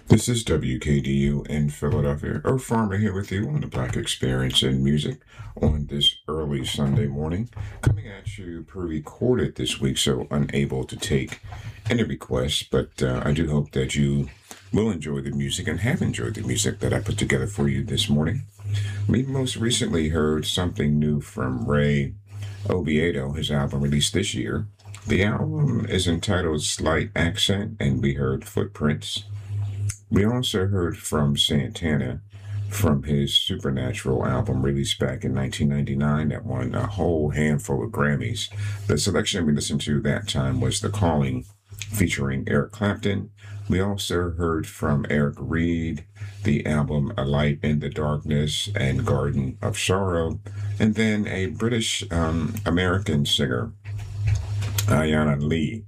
This is WKDU in Philadelphia. Earth Farmer here with you on the Black Experience in Music on this early Sunday morning. Coming at you pre-recorded this week, so unable to take any requests, but I do hope that you will enjoy the music and have enjoyed the music that I put together for you this morning. We most recently heard something new from Ray Oviedo, his album released this year. The album is entitled Slight Accent, and we heard Footprints. We also heard from Santana from his Supernatural album released back in 1999 that won a whole handful of Grammys. The selection we listened to that time was The Calling featuring Eric Clapton. We also heard from Eric Reed, the album A Light in the Darkness and Garden of Sorrow, and then a British American singer, Ayanna Lee.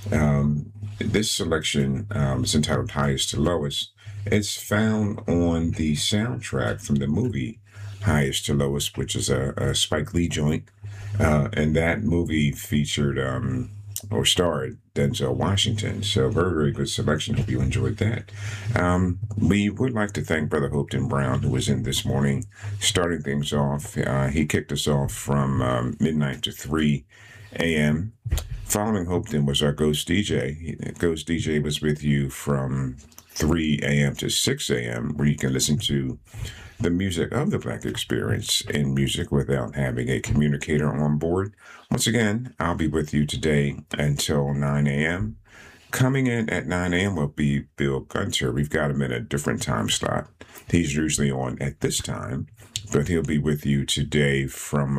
This selection is entitled Highest to Lowest. It's found on the soundtrack from the movie Highest to Lowest, which is a Spike Lee joint. And that movie featured or starred Denzel Washington. So very, very good selection. Hope you enjoyed that. We would like to thank Brother Hopeton Brown, who was in this morning, starting things off. He kicked us off from midnight to 3 a.m. Following Hopeton was our Ghost DJ. Ghost DJ was with you from 3 a.m. to 6 a.m., where you can listen to the music of the Black Experience in Music without having a communicator on board. Once again, I'll be with you today until 9 a.m. Coming in at 9 a.m. will be Bill Gunter. We've got him in a different time slot. He's usually on at this time, but he'll be with you today from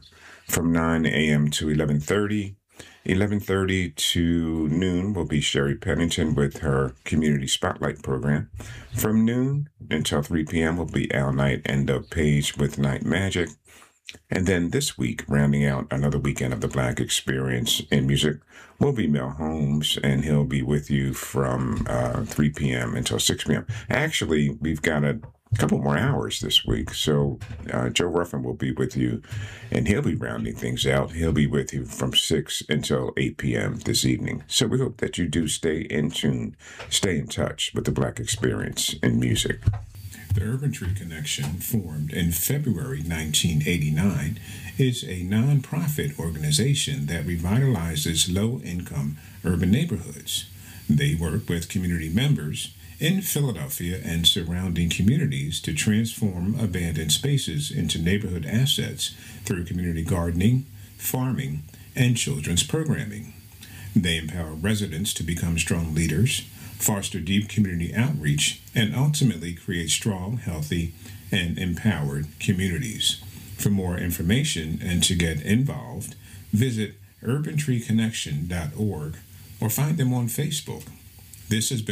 9 a.m. to 11:30. 11:30 to noon will be Sherry Pennington with her Community Spotlight program. From noon until 3 p.m. will be Al Knight and the Page with Night Magic. And then this week, rounding out another weekend of the Black Experience in Music, will be Mel Holmes, and he'll be with you from 3 p.m. until 6 p.m. Actually, we've got a couple more hours this week. So Joe Ruffin will be with you, and he'll be rounding things out. He'll be with you from 6 until 8 p.m. this evening. So we hope that you do stay in tune, stay in touch with the Black Experience in Music. The Urban Tree Connection, formed in February 1989, is a nonprofit organization that revitalizes low-income urban neighborhoods. They work with community members in Philadelphia and surrounding communities to transform abandoned spaces into neighborhood assets through community gardening, farming, and children's programming. They empower residents to become strong leaders, foster deep community outreach, and ultimately create strong, healthy, and empowered communities. For more information and to get involved, visit urbantreeconnection.org or find them on Facebook. This has been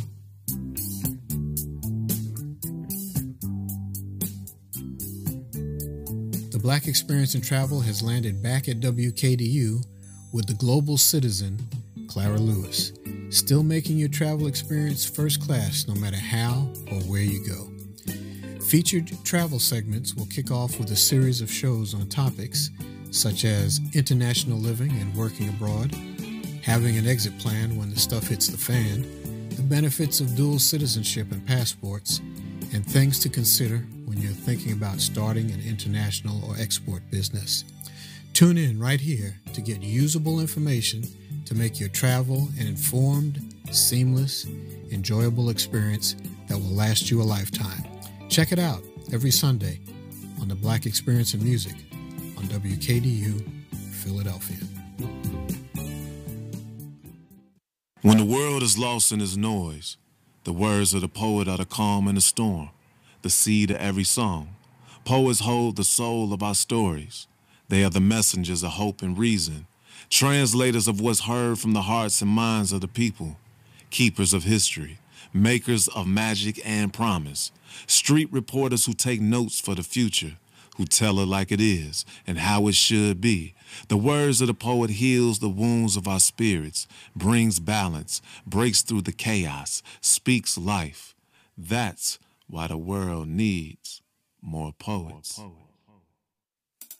The Black Experience in Travel has landed back at WKDU with the global citizen, Clara Lewis, still making your travel experience first class no matter how or where you go. Featured travel segments will kick off with a series of shows on topics such as international living and working abroad, having an exit plan when the stuff hits the fan, the benefits of dual citizenship and passports, and things to consider when you're thinking about starting an international or export business. Tune in right here to get usable information to make your travel an informed, seamless, enjoyable experience that will last you a lifetime. Check it out every Sunday on the Black Experience in Music on WKDU, Philadelphia. When the world is lost in its noise, the words of the poet are the calm in the storm, the seed of every song. Poets hold the soul of our stories. They are the messengers of hope and reason, translators of what's heard from the hearts and minds of the people, keepers of history, makers of magic and promise, street reporters who take notes for the future, who tell it like it is and how it should be. The words of the poet heals the wounds of our spirits, brings balance, breaks through the chaos, speaks life. That's why the world needs more poets.